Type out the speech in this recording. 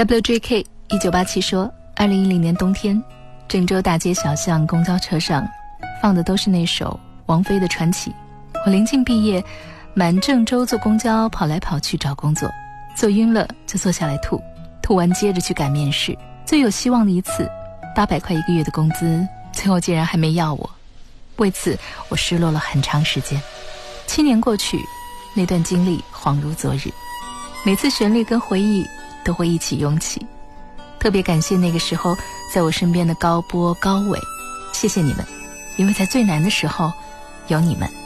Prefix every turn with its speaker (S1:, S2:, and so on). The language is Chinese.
S1: WJK 1987说，2010年冬天，郑州大街小巷公交车上放的都是那首王菲的《传奇》。我临近毕业，满郑州坐公交跑来跑去找工作，坐晕了就坐下来吐，吐完接着去赶面试。最有希望的一次，800块1个月的工资，最后竟然还没要我。为此我失落了很长时间。7年过去，那段经历恍如昨日，每次旋律跟回忆都会一起涌起。特别感谢那个时候在我身边的高波高伟，谢谢你们，因为在最难的时候有你们。